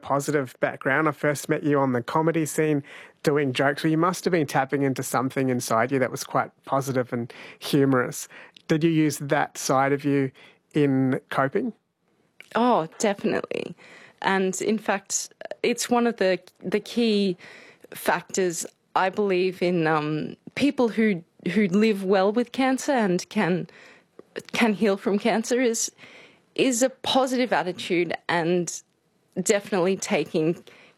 positive background. I first met you on the comedy scene doing jokes. Well, you must have been tapping into something inside you that was quite positive and humorous. Did you use that side of you in coping? Oh, definitely. And in fact, it's one of the key factors, I believe, in people who live well with cancer and can heal from cancer is a positive attitude, and definitely taking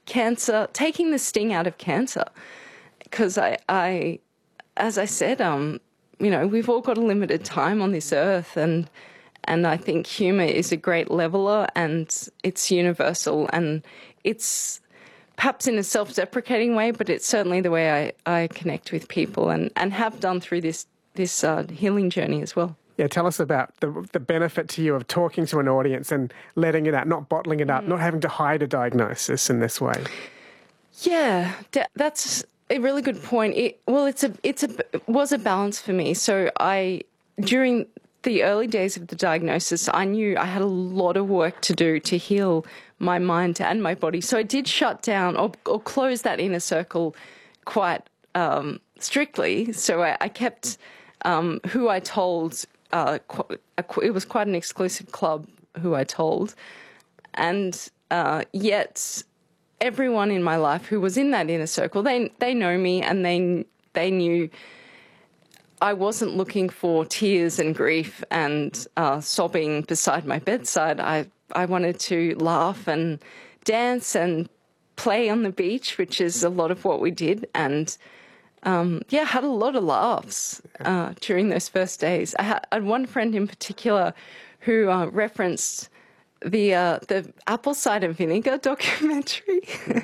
the sting out of cancer. Because I as I said, we've all got a limited time on this earth, and I think humour is a great leveler, and it's universal, and it's perhaps in a self-deprecating way, but it's certainly the way I connect with people and have done through this healing journey as well. Yeah, tell us about the benefit to you of talking to an audience and letting it out, not bottling it up, not having to hide a diagnosis in this way. Yeah, that's a really good point. It was a balance for me. So during the early days of the diagnosis, I knew I had a lot of work to do to heal my mind and my body. So I did shut down or close that inner circle quite strictly. So I kept who I told. It was quite an exclusive club who I told, and yet everyone in my life who was in that inner circle, they know me, and they knew I wasn't looking for tears and grief and sobbing beside my bedside. I wanted to laugh and dance and play on the beach, which is a lot of what we did, and had a lot of laughs during those first days. I had one friend in particular who referenced the apple cider vinegar documentary.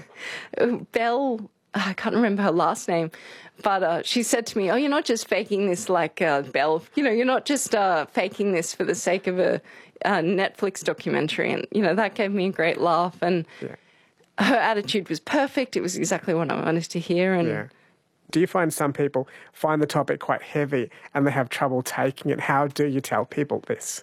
Belle, I can't remember her last name, but she said to me, "Oh, you're not just faking this like Belle. You're not just faking this for the sake of a Netflix documentary." And that gave me a great laugh. And her attitude was perfect. It was exactly what I wanted to hear. And do you find some people find the topic quite heavy and they have trouble taking it? How do you tell people this?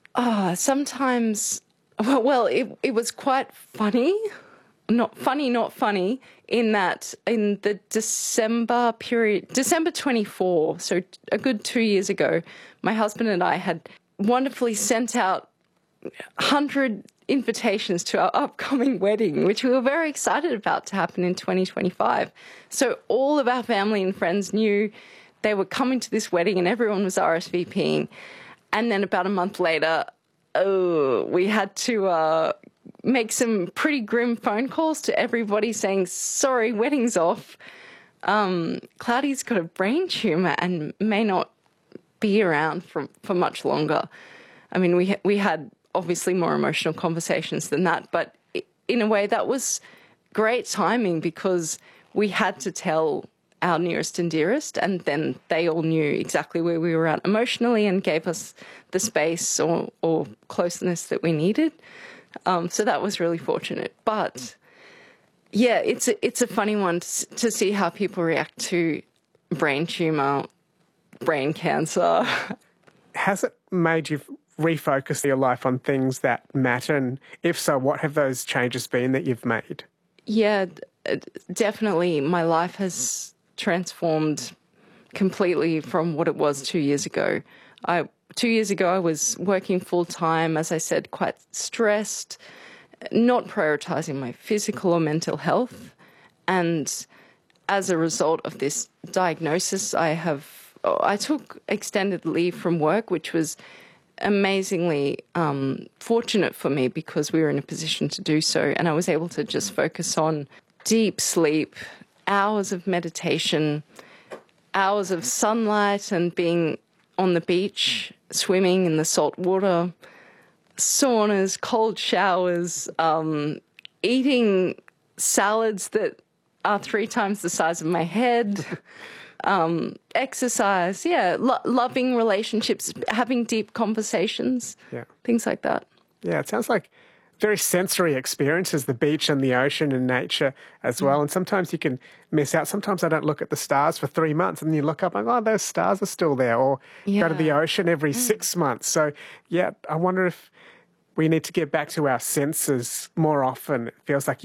Sometimes, well, it was quite funny. Not funny, in that in the December period, December 24, so a good 2 years ago, my husband and I had wonderfully sent out 100 invitations to our upcoming wedding, which we were very excited about to happen in 2025. So all of our family and friends knew they were coming to this wedding, and everyone was RSVPing. And then about a month later, we had to make some pretty grim phone calls to everybody saying, "Sorry, wedding's off. Cloudy's got a brain tumour and may not be around for much longer." I mean, we had obviously more emotional conversations than that, but in a way that was great timing, because we had to tell our nearest and dearest, and then they all knew exactly where we were at emotionally and gave us the space or closeness that we needed. So that was really fortunate. But yeah, it's a funny one to see how people react to brain tumour, brain cancer. Has it made you refocus your life on things that matter? And if so, what have those changes been that you've made? Yeah, definitely. My life has transformed completely from what it was 2 years ago. 2 years ago, I was working full-time, as I said, quite stressed, not prioritising my physical or mental health. And as a result of this diagnosis, I took extended leave from work, which was amazingly fortunate for me, because we were in a position to do so. And I was able to just focus on deep sleep, hours of meditation, hours of sunlight and being on the beach, swimming in the salt water, saunas, cold showers, eating salads that are 3 times the size of my head, exercise, loving relationships, having deep conversations, things like that. Yeah, it sounds like very sensory experiences, the beach and the ocean and nature as well. And sometimes you can miss out. Sometimes I don't look at the stars for 3 months, and then you look up and, oh, those stars are still there. Or go to the ocean every 6 months. So, I wonder if we need to get back to our senses more often. It feels like